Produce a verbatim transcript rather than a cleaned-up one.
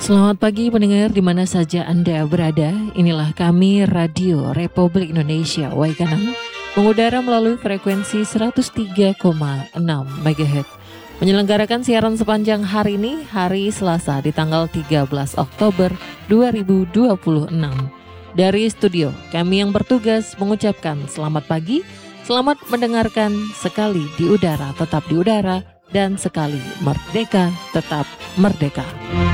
Selamat pagi pendengar di mana saja Anda berada. Inilah kami Radio Republik Indonesia Waikanang mengudara melalui frekuensi seratus tiga koma enam megahertz. Menyelenggarakan siaran sepanjang hari ini, hari Selasa di tanggal tiga belas Oktober dua ribu dua puluh enam. Dari studio, kami yang bertugas mengucapkan selamat pagi, selamat mendengarkan, sekali di udara tetap di udara, dan sekali merdeka tetap merdeka.